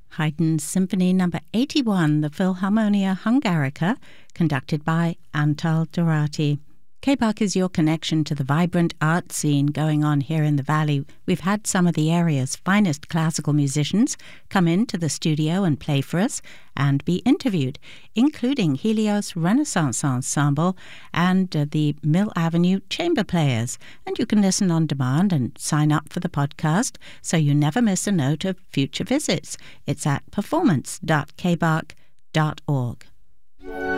Haydn's Symphony No. 81, the Philharmonia Hungarica, conducted by Antal Dorati. KBAK is your connection to the vibrant art scene going on here in the Valley. We've had some of the area's finest classical musicians come into the studio and play for us and be interviewed, including Helios Renaissance Ensemble and the Mill Avenue Chamber Players. And you can listen on demand and sign up for the podcast so you never miss a note of future visits. It's at performance.kbak.org.